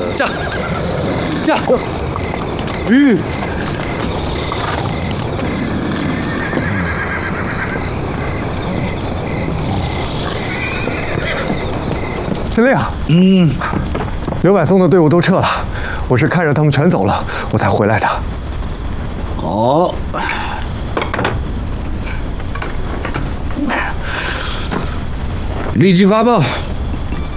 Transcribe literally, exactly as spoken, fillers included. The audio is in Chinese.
驾，驾，吁。 司令啊， 嗯， 刘百松的队伍都撤了，我是看着他们全走了，我才回来的。 好。立即发报，